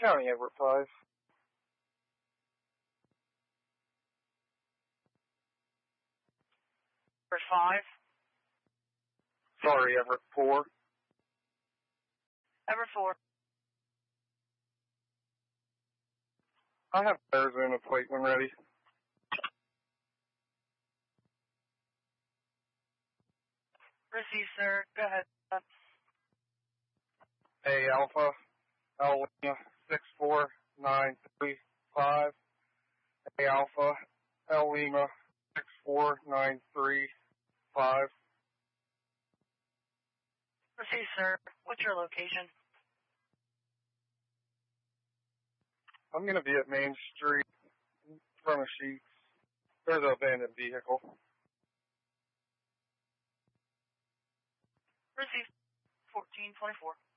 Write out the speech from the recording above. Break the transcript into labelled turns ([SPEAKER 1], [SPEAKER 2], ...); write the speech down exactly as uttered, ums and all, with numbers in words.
[SPEAKER 1] County, Everett five.
[SPEAKER 2] Everett five.
[SPEAKER 1] Sorry, Everett four.
[SPEAKER 2] Everett four.
[SPEAKER 1] I have Arizona plate when ready.
[SPEAKER 2] Receive, sir. Go ahead.
[SPEAKER 1] A Alpha, Alpha six four nine three five. A Alpha, El Lima six four nine three five.
[SPEAKER 2] Receive, sir. What's your location?
[SPEAKER 1] I'm going to be at Main Street in front of Sheets. There's an abandoned vehicle.
[SPEAKER 2] Receive. fourteen twenty-four.